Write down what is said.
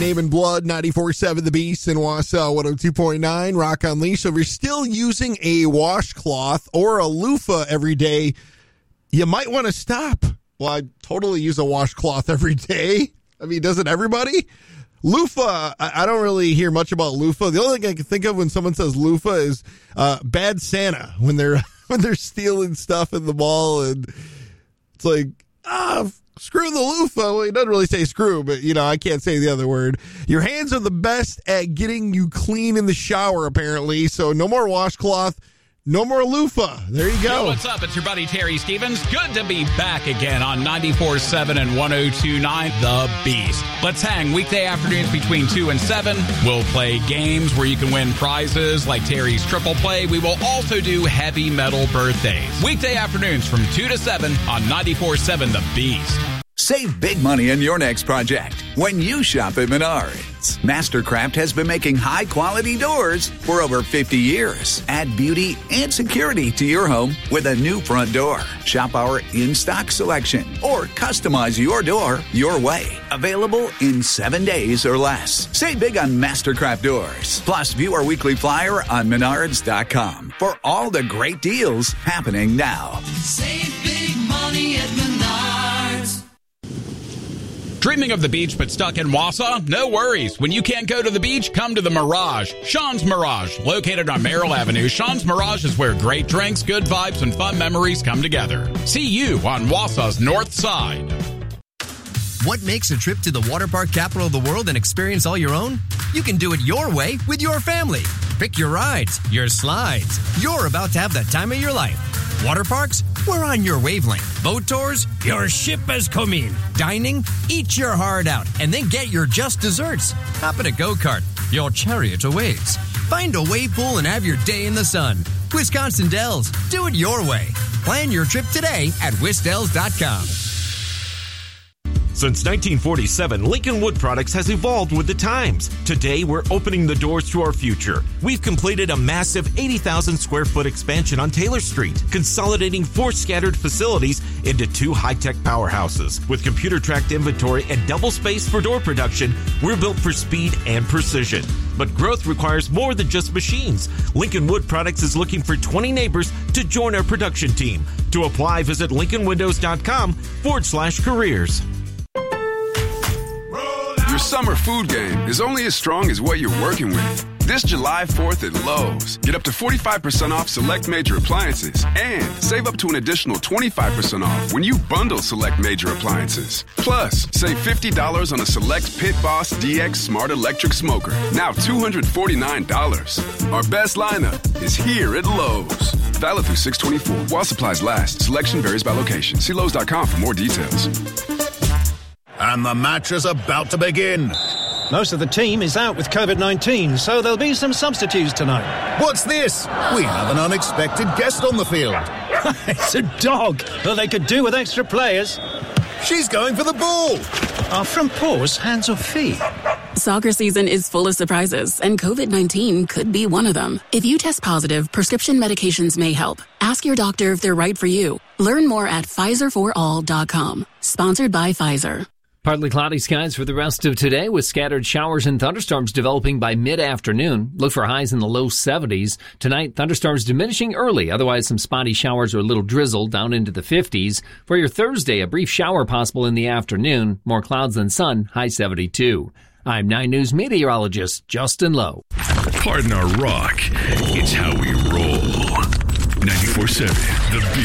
Name and Blood, 94.7 The Beast in Wausau, 102.9 Rock Unleashed. So if you're still using a washcloth or a loofah every day, you might want to stop. Well, I totally use a washcloth every day. I mean, doesn't everybody? Loofah, I don't really hear much about loofah. The only thing I can think of when someone says loofah is Bad Santa, when they're stealing stuff in the mall, and it's like, screw the loofah. Well, he doesn't really say screw, but, I can't say the other word. Your hands are the best at getting you clean in the shower, apparently, so no more washcloth. No more loofah. There you go. Yo, what's up? It's your buddy Terry Stevens. Good to be back again on 94.7 and 102.9 The Beast. Let's hang weekday afternoons between 2 and 7. We'll play games where you can win prizes like Terry's Triple Play. We will also do heavy metal birthdays. Weekday afternoons from 2 to 7 on 94.7 The Beast. Save big money in your next project when you shop at Menards. Mastercraft has been making high-quality doors for over 50 years. Add beauty and security to your home with a new front door. Shop our in-stock selection or customize your door your way. Available in 7 days or less. Save big on Mastercraft doors. Plus, view our weekly flyer on Menards.com for all the great deals happening now. Save big money at Menards. Dreaming of the beach but stuck in Wausau? No worries. When you can't go to the beach, come to the Mirage. Sean's Mirage. Located on Merrill Avenue, Sean's Mirage is where great drinks, good vibes, and fun memories come together. See you on Wausau's north side. What makes a trip to the water park capital of the world an experience all your own? You can do it your way with your family. Pick your rides, your slides. You're about to have the time of your life. Water parks? We're on your wavelength. Boat tours? Your ship has come in. Dining? Eat your heart out and then get your just desserts. Hop in a go-kart. Your chariot awaits. Find a wave pool and have your day in the sun. Wisconsin Dells. Do it your way. Plan your trip today at wisdells.com. Since 1947, Lincoln Wood Products has evolved with the times. Today, we're opening the doors to our future. We've completed a massive 80,000 square foot expansion on Taylor Street, consolidating 4 scattered facilities into 2 high-tech powerhouses. With computer-tracked inventory and double space for door production, we're built for speed and precision. But growth requires more than just machines. Lincoln Wood Products is looking for 20 neighbors to join our production team. To apply, visit lincolnwindows.com/careers. Your summer food game is only as strong as what you're working with. This July 4th at Lowe's, get up to 45% off select major appliances and save up to an additional 25% off when you bundle select major appliances. Plus, save $50 on a select Pit Boss DX Smart Electric Smoker, now $249. Our best lineup is here at Lowe's. Valid through 6/24. While supplies last, selection varies by location. See Lowe's.com for more details. And the match is about to begin. Most of the team is out with COVID-19, so there'll be some substitutes tonight. What's this? We have an unexpected guest on the field. It's a dog. Well, they could do with extra players. She's going for the ball. Are front paws hands or feet? Soccer season is full of surprises, and COVID-19 could be one of them. If you test positive, prescription medications may help. Ask your doctor if they're right for you. Learn more at PfizerForAll.com. Sponsored by Pfizer. Partly cloudy skies for the rest of today with scattered showers and thunderstorms developing by mid-afternoon. Look for highs in the low 70s. Tonight, thunderstorms diminishing early. Otherwise, some spotty showers or a little drizzle down into the 50s. For your Thursday, a brief shower possible in the afternoon. More clouds than sun, high 72. I'm 9 News meteorologist Justin Lowe. Pardon our rock. It's how we roll. 94.7 The Beast.